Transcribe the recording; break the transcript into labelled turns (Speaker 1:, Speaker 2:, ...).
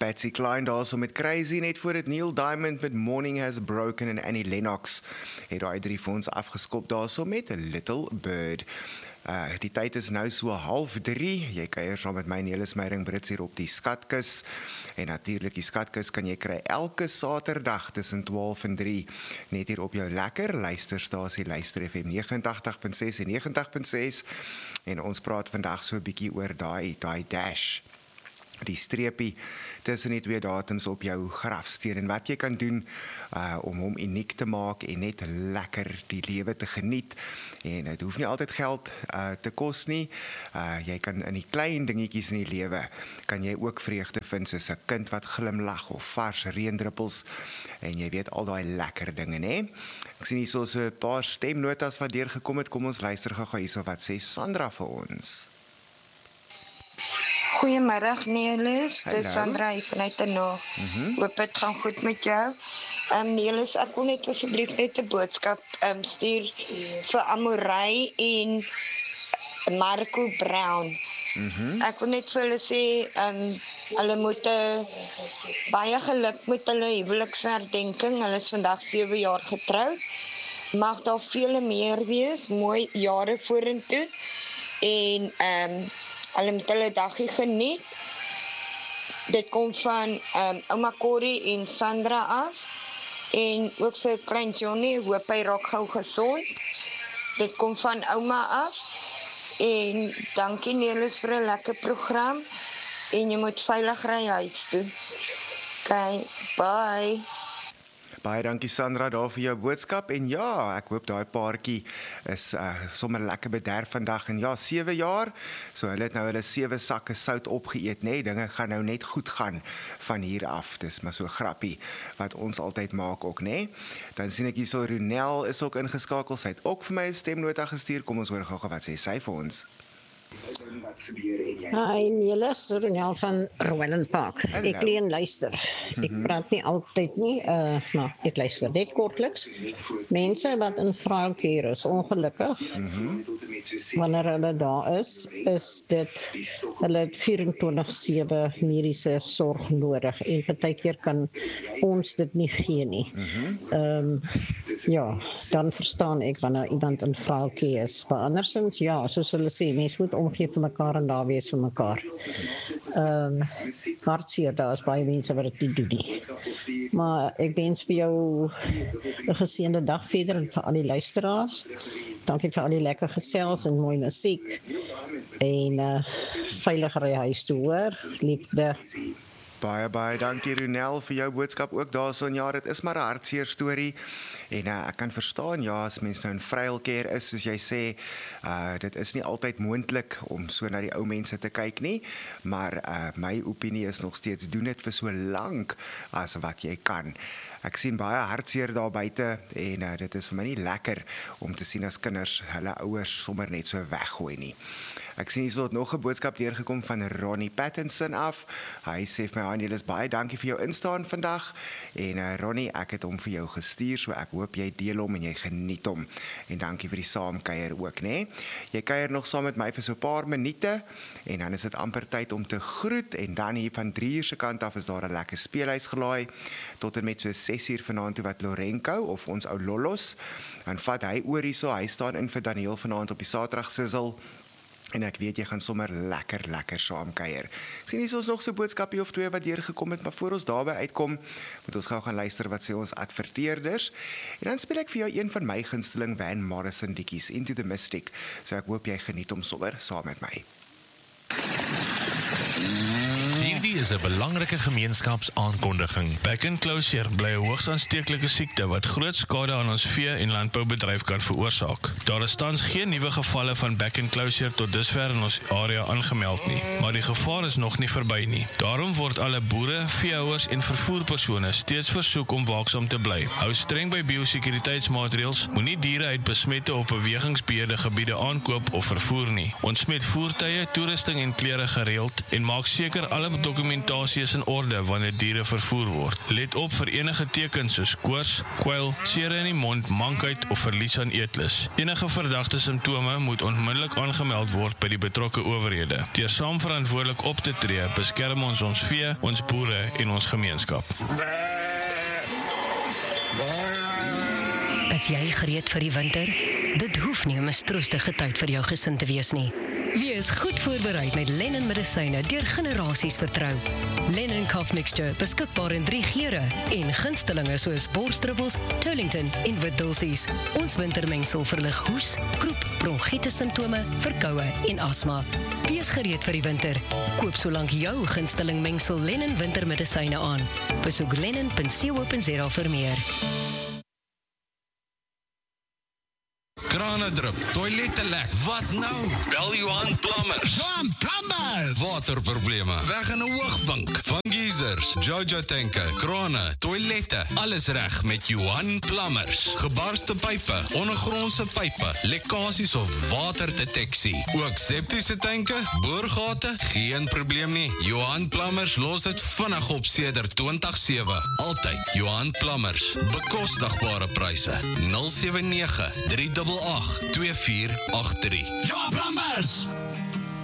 Speaker 1: Patsy Cline daar so met Crazy, net voor het Neil Diamond met Morning Has Broken en Annie Lennox het daai 3 vir ons afgeskop daar so met A Little Bird. Die tyd is nou so 2:30, jy kuier saam met my Nelis Meyering Brits hier op die Skatkus, en natuurlik die Skatkus kan jy kry elke Saterdag tussen 12 en 3, net hier op jou lekker luisterstasie Luister FM 89.6 en 90.6, en ons praat vandag so 'n bietjie oor daai dash, die streepie tussen die 2 datums op jou grafsteen, en wat jy kan doen om hom uniek te maak en net lekker die lewe te geniet. En dit hoef nie altyd geld te kos nie. Jy kan in die klein dingetjies in die lewe kan jy ook vreugde vind, soos 'n kind wat glimlag of vars reendruppels, en jy weet al daai lekker dinge, né? Ek sien hier so 'n paar stemnotas wat deurgekom het. Kom ons luister gou hierso wat sê Sandra vir ons.
Speaker 2: Goeiemiddag Nelis, dis Sandra hier vanuit die Nog. Hoop dit gaan goed met jou. Nelis, ek wil net asseblief net 'n boodskap stuur vir Amorey en Marco Brown. Ek wil net vir hulle sê, hulle moet baie geluk met hulle huweliksherdenking. Hulle is vandag 7 jaar getroud. Mag daar vele meer wees, mooi jare vorentoe. En hulle moet hulle dagie geniet. Dit kom van ouma Corrie en Sandra af. En ook vir klein Johnny, hoop hy raak gou gesond. Dit kom van ouma af. En dankie Nelis vir 'n lekker program. En jy moet veilig ry huis toe. Okay, bye.
Speaker 1: Baie dankie Sandra daar vir jou boodskap, en ja, ek hoop daai paartjie is sommer lekker bederf vandag, en ja, 7 jaar, so hulle het nou hulle 7 sakke sout opgeëet, nee, dinge gaan nou net goed gaan van hier af, dis maar so grappie, wat ons altyd maak ook, nee. Dan sien ek hier so, Ronel is ook ingeskakel, sy het ook vir my 'n stemnota gestuur, kom ons hoor gou wat sê sy vir ons.
Speaker 3: Hi Nelis, Ronel van Rowland Park. Ek leen luister. Ek praat nie altyd nie, maar ek luister net kortliks. Mense wat in vrouwkeer is ongelukkig, wanneer hulle daar is dit, hulle het 24/7 mediese sorg nodig, en partykeer kan ons dit nie gee nie. Ja, dan verstaan ek wanneer iemand in vrouwkeer is, maar andersins, ja, soos hulle sê, mens moet omgee vir mekaar en daar wees vir mekaar. Hartseer, daar is baie mense wat dit nie doen nie. Maar ek wens vir jou 'n geseënde dag verder, en vir al die luisteraars. Dankie vir al die lekker gesels en mooi musiek. En veilig ry huis toe, hoor. Liefde.
Speaker 1: Baie dankie Ronel vir jou boodskap ook daarson. Ja, dit is maar 'n hartseer storie, en ek kan verstaan, ja, as mens nou in vrouwkeer is, soos jy sê, dit is nie altyd moontlik om so na die ou mense te kyk nie, maar my opinie is nog steeds, doen dit vir so lank as wat jy kan. Ek sien baie hartseer daar buite, en dit is vir my nie lekker om te sien as kinders hulle ouers sommer net so weggooi nie. Ek sien hier so nog 'n boodskap deurgekom van Ronnie Pattinson af. Hy sê vir my, Nelis, baie dankie vir jou instaan vandag, en Ronnie, ek het hom vir jou gestuur, so ek hoop jy deel hom en jy geniet hom, en dankie vir die saamkuier ook, né? Jy kuier nog saam met my vir so 'n paar minute, en dan is dit amper tyd om te groet, en dan hier van 3 uur se kant af is daar 'n lekker speelhuis gelaai, tot en met so 6 uur vanaand toe wat Lorenko, of ons ou Lollos, dan vat hy oor hierso, hy staan in vir Daniel vanaand op die Saterdag sizzle, en ek weet jy gaan sommer lekker saamkuier. Ek sien hier is nog so 'n boodskapie of 2 wat deurgekom het, maar voor ons daarby uitkom, moet ons gou gaan luister wat sê ons adverteerders. En dan speel ek vir jou een van my gunsteling Van Morrison liedjies, Into the Mystic. So ek hoop jy geniet hom sommer saam met my.
Speaker 4: Hierdie is 'n belangrike gemeenskapsaankondiging. Back and closure bly 'n hoogs aansteeklike siekte wat groot skade aan ons vee- en landboubedryf kan veroorsaak. Daar is tans geen nuwe gevalle van back and closure tot dusver in ons area aangemeld nie, maar die gevaar is nog nie verby nie. Daarom word alle boere, veehouers en vervoerpersone steeds versoek om waaksaam te bly. Hou streng by biosekuriteitsmaatreëls, moenie diere uit besmette of bewegingsbeheerde gebiede aankoop of vervoer nie. Ontsmet voertuie, toerusting en klere gereeld en maak seker alle dokumentasie dokumentasie is in orde wanneer diere vervoer word. Let op vir enige tekens soos koors, kwyl, sere in die mond, mankheid of verlies aan eetlus. Enige verdagte simptome moet onmiddellik aangemeld word by die betrokke owerhede. Deur saam verantwoordelik op te tree, beskerm ons vee, ons boere en ons gemeenskap.
Speaker 5: Is jy gereed vir die winter? Dit hoef nie 'n mistroostige tyd vir jou gesin te wees nie. Wees goed voorbereid met Lennon medisyne deur generasies vertrou. Lennon Cough Mixture, beskikbaar in 3 geure en gunstelinge soos borsdruppels, Turlington en Witdulsies. Ons wintermengsel verlig hoes, kroep, bronchitis simptome, verkoue en asma. Wees gereed vir die winter. Koop solank jou gunsteling mengsel Lennon wintermedisyne aan. Besoek lennon.co.za vir meer.
Speaker 6: Krane drup, toilette lek, wat nou? Bel Johan Plumbers.
Speaker 7: Johan Plumbers!
Speaker 6: Waterprobleme, weg in 'n hoogwink. Van geysers, Jojo tanke, krane, toilette, alles reg met Johan Plumbers. Gebarste pype, ondergrondse pype, lekkasies of waterdeteksie. Ook septiese tanke, boorgate, geen probleem nie. Johan Plumbers los dit vinnig op sedert 2007. Altyd Johan Plumbers, bekostigbare pryse. 079 388 2483.
Speaker 7: Johan Plumbers!